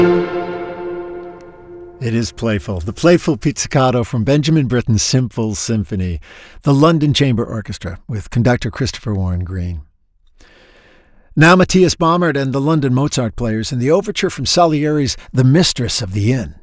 It is playful. The playful pizzicato from Benjamin Britten's Simple Symphony, the London Chamber Orchestra with conductor Christopher Warren Green. Now Matthias Baumert and the London Mozart Players in the overture from Salieri's The Mistress of the Inn.